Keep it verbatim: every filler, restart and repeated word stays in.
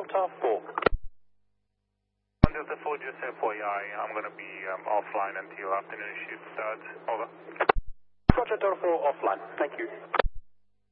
Delta four. one Delta four, just F Y I, I'm going to be um, offline until afternoon shoot starts. Over. Roger, Delta four offline. Thank you.